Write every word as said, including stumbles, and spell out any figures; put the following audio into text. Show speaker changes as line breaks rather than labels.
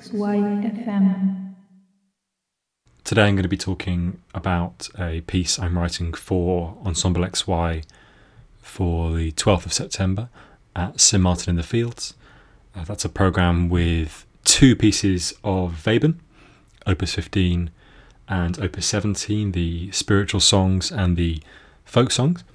X Y F M.
Today I'm going to be talking about a piece I'm writing for Ensemble X Y for the twelfth of September at Saint Martin in the Fields. Uh, that's a programme with two pieces of Webern, Opus fifteen and Opus seventeen, the spiritual songs and the folk songs.